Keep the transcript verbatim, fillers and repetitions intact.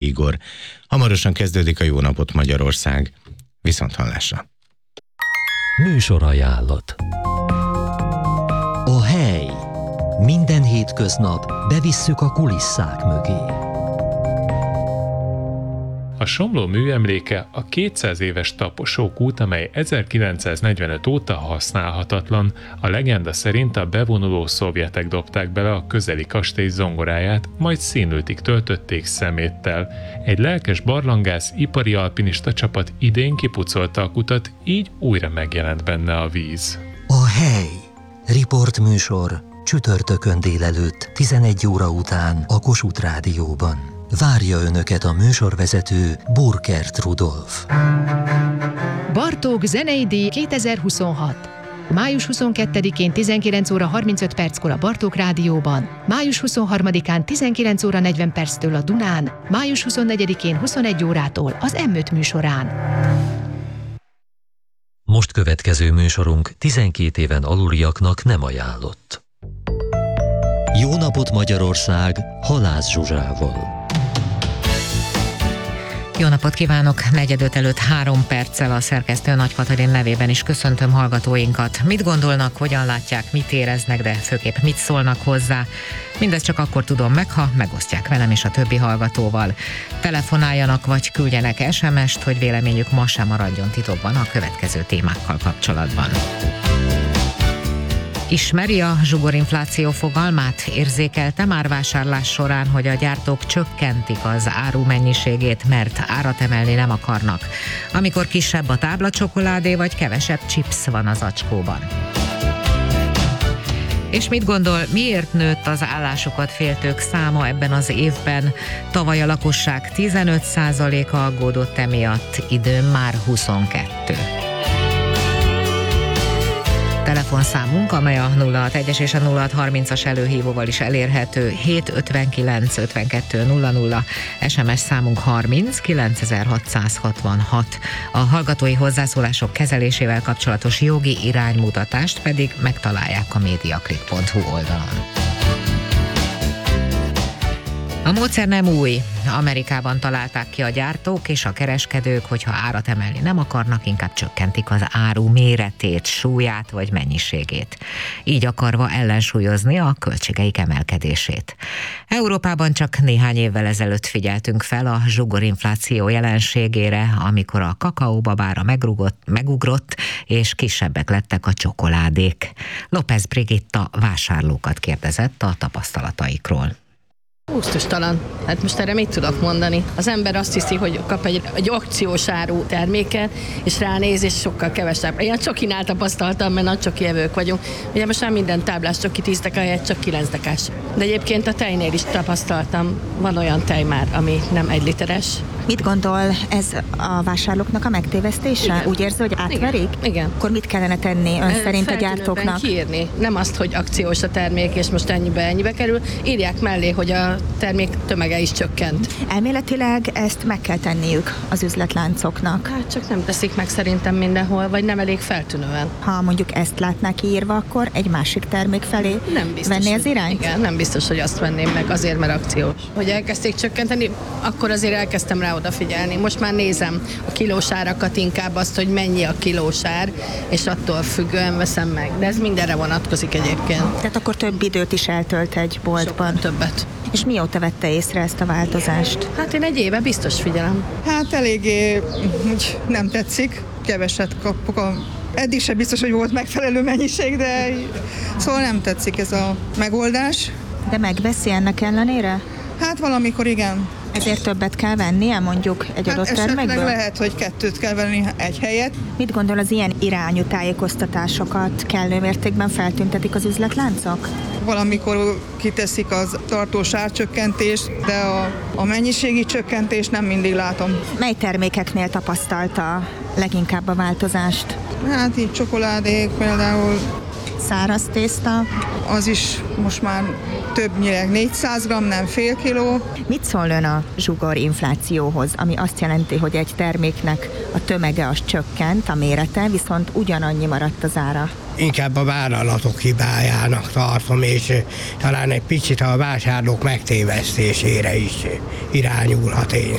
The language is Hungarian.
Igor. Hamarosan kezdődik a Jó napot Magyarország. Viszonthallásra. Műsorajánlat. A hely. Minden hétköznap bevisszük a kulisszák mögé. A Somló műemléke a kétszáz éves taposók út, amely ezerkilencszáznegyvenöt óta használhatatlan. A legenda szerint a bevonuló szovjetek dobták bele a közeli kastély zongoráját, majd színültig töltötték szeméttel. Egy lelkes barlangász, ipari alpinista csapat idén kipucolta a kutat, így újra megjelent benne a víz. A hely. Riportműsor csütörtökön délelőtt tizenegy óra után a Kossuth Rádióban. Várja Önöket a műsorvezető Burkert Rudolf. Bartók zenei díj kétezer-huszonhat. május huszonkettedikén tizenkilenc óra harmincöt perckor a Bartók Rádióban, május huszonharmadikán tizenkilenc óra negyven perctől a Dunán, május huszonnegyedikén huszonegy órától az em öt műsorán. Most következő műsorunk tizenkét éven aluliaknak nem ajánlott. Jó napot Magyarország Halász Zsuzsával. Jó napot kívánok! Negyedöt előtt három perccel a szerkesztő Nagy Katalin nevében is köszöntöm hallgatóinkat. Mit gondolnak, hogyan látják, mit éreznek, de főképp mit szólnak hozzá? Mindezt csak akkor tudom meg, ha megosztják velem és a többi hallgatóval. Telefonáljanak vagy küldjenek es em est, hogy véleményük ma sem maradjon titokban a következő témákkal kapcsolatban. Ismeri a zsugorinfláció fogalmát? Érzékelte már vásárlás során, hogy a gyártók csökkentik az áru mennyiségét, mert árat emelni nem akarnak, amikor kisebb a táblacsokoládé vagy kevesebb chips van az acskóban. És mit gondol, miért nőtt az állásukat féltők száma ebben az évben? Tavaly a lakosság tizenöt százaléka aggódott emiatt, idén már huszonkettő. Telefonszámunk, amely a nulla hatvanegy és a nulla hatszázharmincas előhívóval is elérhető, hét ötvenkilenc ötvenkettő nulla nulla, es em es számunk harminc kilencezer-hatszázhatvanhat. A hallgatói hozzászólások kezelésével kapcsolatos jogi iránymutatást pedig megtalálják a mediaclick pont hu oldalon. A módszer nem új. Amerikában találták ki a gyártók és a kereskedők, hogyha árat emelni nem akarnak, inkább csökkentik az áru méretét, súlyát vagy mennyiségét. Így akarva ellensúlyozni a költségeik emelkedését. Európában csak néhány évvel ezelőtt figyeltünk fel a zsugorinfláció jelenségére, amikor a kakaóbabára megrugott, megugrott, és kisebbek lettek a csokoládék. López Brigitta vásárlókat kérdezett a tapasztalataikról. Gusztustalan. Hát most erre mit tudok mondani? Az ember azt hiszi, hogy kap egy, egy akciós áru terméket, és ránéz, és sokkal kevesebb. Én a csokinál tapasztaltam, mert nagy csoki evők vagyunk. Ugye most már minden táblás csoki tíz deka helyett csak kilenc dekás. De egyébként a tejnél is tapasztaltam. Van olyan tej már, ami nem egy literes. Mit gondol, ez a vásárlóknak a megtévesztése? Igen. Úgy érzi, hogy átverik? Igen. Igen. Akkor mit kellene tenni ön szerint a gyártóknak? Kiírni. Nem azt, hogy akciós a termék, és most ennyibe ennyibe kerül. Írják mellé, hogy a termék tömege is csökkent. Elméletileg ezt meg kell tenniük az üzletláncoknak. Hát csak nem teszik meg szerintem mindenhol, vagy nem elég feltűnően. Ha mondjuk ezt látnák írva, akkor egy másik termék felé nem biztos, venné az irányt? Igen, nem biztos, hogy azt venném meg azért, mert akciós. Hogy elkezdték csökkenteni, akkor azért elkezdtem rá odafigyelni. Most már nézem a kilós árakat, inkább azt, hogy mennyi a kilós ár, és attól függően veszem meg. De ez mindenre vonatkozik egyébként. Tehát akkor több időt is eltölt egy boltban. Sokkal többet. És mióta vette észre ezt a változást? Hát én egy éve biztos figyelem. Hát eléggé úgy nem tetszik, keveset kapok. A... Eddig sem biztos, hogy volt megfelelő mennyiség, de szóval nem tetszik ez a megoldás. De megveszi ennek ellenére? Hát valamikor igen. Ezért többet kell vennie mondjuk egy hát adott termékből? Esetleg lehet, hogy kettőt kell venni egy helyet. Mit gondol, az ilyen irányú tájékoztatásokat kellő mértékben feltüntetik az üzletláncok? Valamikor kiteszik az tartós árcsökkentést, de a, a mennyiségi csökkentést nem mindig látom. Mely termékeknél tapasztalta leginkább a változást? Hát így csokoládék például. Száraz tészta? Az is most már többnyire négyszáz gramm, nem fél kiló. Mit szól ön a zsugorinflációhoz, ami azt jelenti, hogy egy terméknek a tömege az csökkent, a mérete, viszont ugyanannyi maradt az ára? Inkább a vállalatok hibájának tartom, és talán egy picit a vásárlók megtévesztésére is irányulhat én